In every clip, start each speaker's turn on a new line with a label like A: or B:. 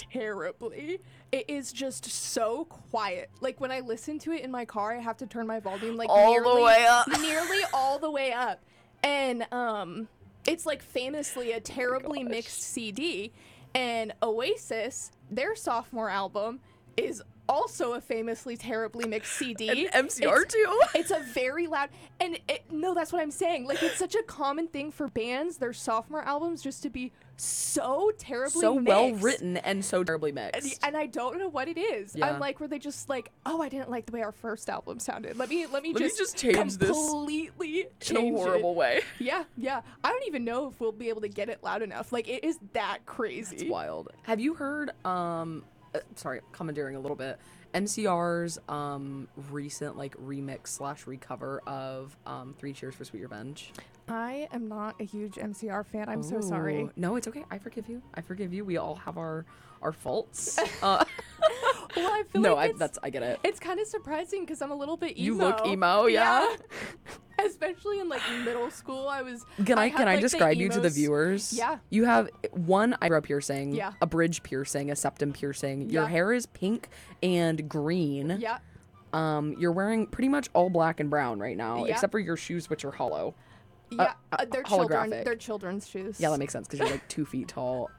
A: terribly. It is just so quiet. Like when I listen to it in my car, I have to turn my volume like
B: All the way up.
A: nearly all the way up. And it's like famously a terribly mixed CD. And Oasis, their sophomore album, is also a famously terribly mixed CD.
B: And MCR too.
A: It's a very loud, and no, that's what I'm saying. Like, it's such a common thing for bands, their sophomore albums, just to be so terribly
B: So
A: mixed.
B: well written and so terribly mixed.
A: And I don't know what it is.
B: Yeah.
A: I'm like, were they just like, oh, I didn't like the way our first album sounded. Let me
B: just change this
A: completely
B: in a horrible way.
A: Yeah. I don't even know if we'll be able to get it loud enough. Like, it is that crazy.
B: It's wild. Have you heard? Sorry, commandeering a little bit. MCR's recent like remix / recover of 3 Cheers for Sweet Revenge.
A: I am not a huge MCR fan. I'm so sorry.
B: No, it's okay. I forgive you. We all have our faults.
A: Well, I feel
B: no,
A: like
B: I get it.
A: It's kind of surprising because I'm a little bit emo.
B: You look emo, yeah.
A: Especially in like middle school, I was.
B: Can I
A: like,
B: describe
A: the
B: you to the
A: emos-
B: viewers?
A: Yeah.
B: You have one eyebrow piercing,
A: Yeah.
B: a bridge piercing, a septum piercing. Your
A: Yeah.
B: hair is pink and green.
A: Yeah.
B: You're wearing pretty much all black and brown right now,
A: Yeah.
B: except for your shoes, which are hollow.
A: Yeah. They're children.
B: holographic.
A: They're children's shoes.
B: Yeah, that makes sense because you're like 2 feet tall.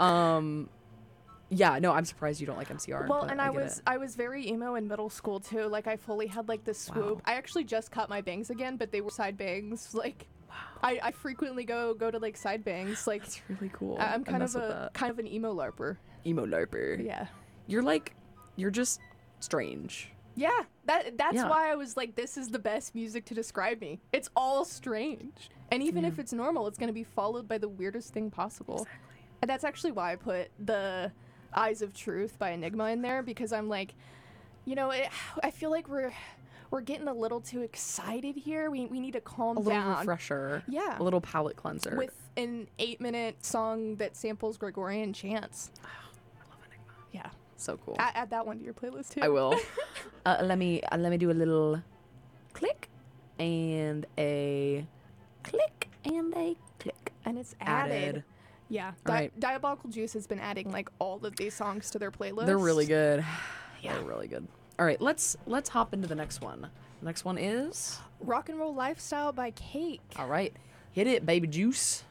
B: Yeah, no, I'm surprised you don't like MCR.
A: Well,
B: but
A: and
B: I get it.
A: I was very emo in middle school too. Like I fully had like the swoop.
B: Wow.
A: I actually just cut my bangs again, but they were side bangs. Like, I frequently go to like side bangs. Like
B: That's really cool.
A: I'm
B: I
A: kind
B: mess
A: of
B: with that.
A: an emo larper.
B: Emo larper.
A: Yeah.
B: You're just strange.
A: Yeah, that's
B: Yeah.
A: why I was like, this is the best music to describe me. It's all strange. And even if it's normal, it's going to be followed by the weirdest thing possible.
B: Exactly.
A: And that's actually why I put the Eyes of Truth by Enigma in there, because I'm like, you know, I feel like we're getting a little too excited here. We need to calm
B: A little
A: down.
B: refresher.
A: Yeah.
B: A little palate cleanser.
A: With an 8-minute song that samples Gregorian chants.
B: I love Enigma.
A: Yeah.
B: So cool.
A: Add that one to your playlist too.
B: I will. Let me do a little click and a click and a click.
A: And it's added. Yeah.
B: All right.
A: Diabolical Juice has been adding like all of these songs to their playlist.
B: They're really good.
A: Yeah.
B: They're really good. All right, let's hop into the next one. The next one is
A: Rock and Roll Lifestyle by Cake.
B: all right. Hit it, baby juice.